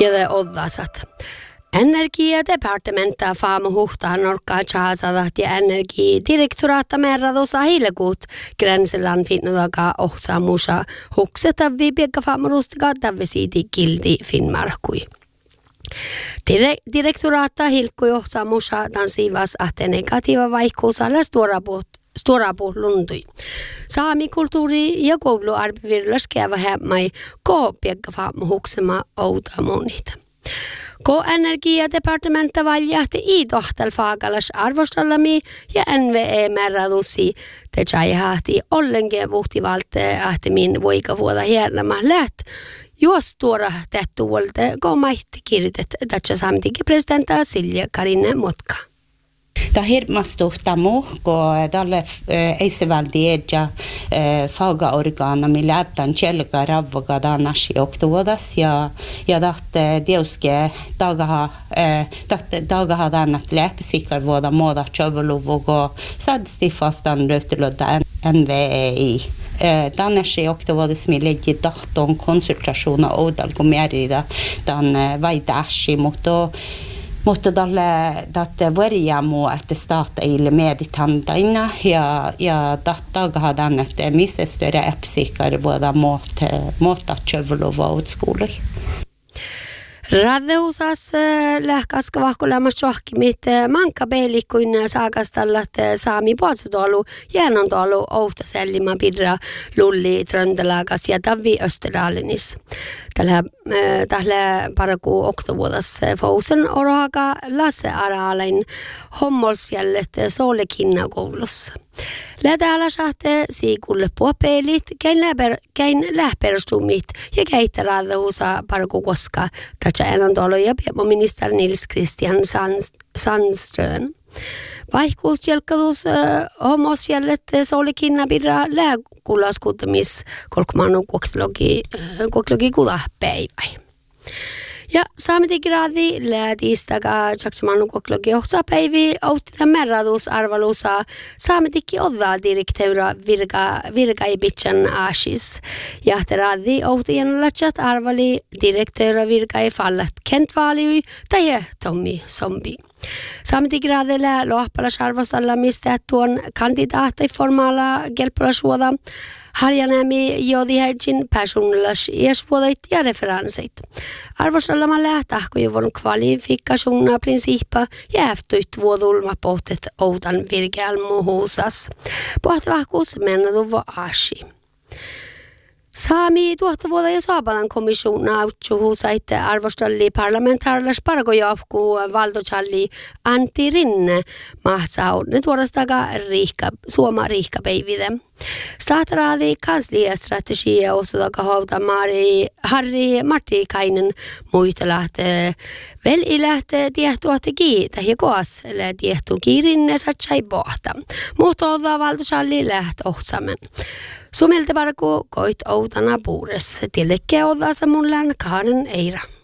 ja oddasat. Energiadepartementa faamu huhtaan norkkaa tjaasadat ja energiadirektoraata merradosa hilkuut Gränseland finnudaga ohtsamusa hukseta viipiekka faamurustiga davvesiiti kildi finmarkui. Direktoraata hilkkui ohtsamusa tansivas ahte negatiiva vaihkuusalla Storapo luntui. Saamikulttuuri ja kouluarvivirlas käyvä hämmäi koopiekka faamu huksema outa monita. Ko energiadepartementa valjahti i tohtal faagalas arvostallami ja NVE määrädusi te jahti ollenkin vuhtivalte ahtimin voikavuoda hiernama läht. Jos tuora tehtuolta ko maitti kirjoitet tässä samtikin presidenta Silja Karine Motka. Ta hirmastuhtamu, kun tälle eisivaltieja fagaorgana milättän tjelka ravvaga nasi oktuodas ja tahte deuske tagaha tännet läpsikar vuoda moda tjöveluvugo sadsti fastan röhtelöda NVEI. Tänne oktuodas milleggi tahton konsultationer odalgo merida tämän vaidäsi, mutta tälle varjaamu, että starta ille meditantaina ja tahtaa tänne, että missä större äppsikar voida måta tjövelova utskoler. Raddeusas lähkaska vahkulämä shohkimit manka peilikuin saakastallat saami puolsutolu jäänontalu outasellima pidra lulli tröndelagas ja tavi österalinis. Tällä paraku oktovuodas fousen oraga Lasse Aralain Hommolsfjället Solekinna koulussa. Lätäällä sahte siikulle puopeilit, käin lähperstumit ja keitä raddehusa paraku koska tätä enondolo ja ministeri Nils Christian Sandström. Vaihkuusjelkadus homosjället Solekinna pidra lääkulaskuttamis kolkmanu koklogi kudahpäivä. Ja saametigraadi lätistaga jaksamanu koklogi ohsapäivi autti tämän merradus arvalusa saametikki oddaa direkteura virga i bitchan ashis. Jahteraadi autti jenolachat arvali direkteura virga i fallat Kent Vaaliui tai Tommi Sombi. Saametigraadilla lohpalas arvostallamista tuon kandidaatti formala gelpalasuoda Harjanämi jodihertsin personallas iesvuodait ja referensit. Arvostallamalla tahkojuvon kvalifikationa princippa ja eftyit vuodulma pohtet outan virkeälmuhuusas. Pohtavahkuus mennetuvo aasi. Saami tuottavuoda ja Saabalan komissiona autsuhuusaitte arvostalli parlamentaarilas paragojohku valtochalli Antti Rinne mahtsaunne tuodastaga suoma riihkapäivide. Stahtaraadi kansliastrategia osudaga hauta Harri Martikainen muistelähte välilähte tiehtuottegi ja koas tiehtuki Rinne satsai pohta. Mutta odda valtochalli läht ohtsamen. Sumelte parku koit outana puures. Tilekkiä oddaasa mun län Kaaren Eira.